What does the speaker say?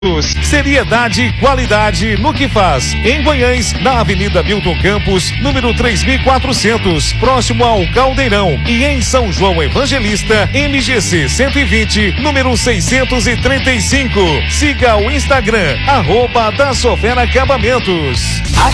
Seriedade e qualidade no que faz. Em Goiânia, na Avenida Milton Campos, número 3400, próximo ao Caldeirão. E em São João Evangelista, MGC 120, número 635. Siga o Instagram, @DaSovera Acabamentos.